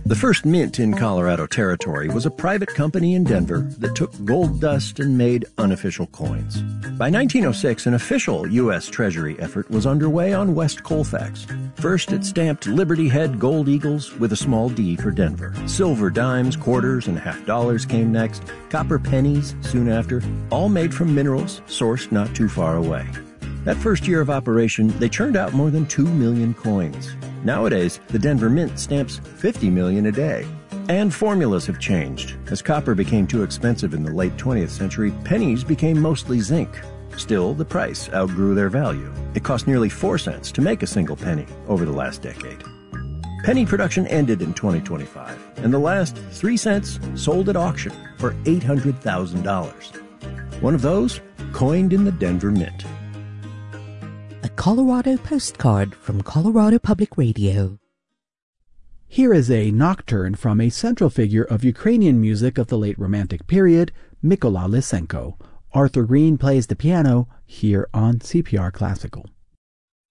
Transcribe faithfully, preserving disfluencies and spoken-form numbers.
The first mint in Colorado Territory was a private company in Denver that took gold dust and made unofficial coins. By nineteen oh six, an official U S Treasury effort was underway on West Colfax. First, it stamped Liberty Head gold eagles with a small D for Denver. Silver dimes, quarters, and half dollars came next. Copper pennies soon after, all made from minerals sourced not too far away. That first year of operation, they churned out more than two million coins. Nowadays, the Denver Mint stamps fifty million a day. And formulas have changed. As copper became too expensive in the late twentieth century, pennies became mostly zinc. Still, the price outgrew their value. It cost nearly four cents to make a single penny over the last decade. Penny production ended in twenty twenty-five, and the last three cents sold at auction for eight hundred thousand dollars. One of those coined in the Denver Mint. A Colorado postcard from Colorado Public Radio. Here is a nocturne from a central figure of Ukrainian music of the late Romantic period, Mykola Lysenko. Arthur Green plays the piano here on C P R Classical.